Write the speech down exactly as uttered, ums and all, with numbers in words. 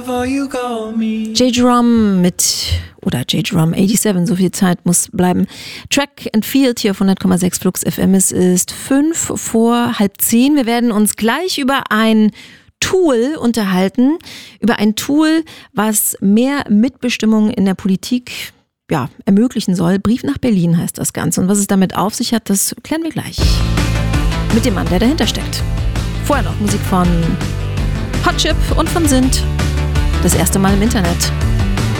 J-Drum mit, oder J-Drum siebenundachtzig, so viel Zeit muss bleiben. Track and Field hier auf hundert Komma sechs Flux F M. Es ist fünf vor halb zehn. Wir werden uns gleich über ein Tool unterhalten, über ein Tool, was mehr Mitbestimmung in der Politik ja, ermöglichen soll. Brief nach Berlin heißt das Ganze. Und was es damit auf sich hat, das klären wir gleich. Mit dem Mann, der dahinter steckt. Vorher noch Musik von Hot Chip und von Sint. Das erste Mal im Internet.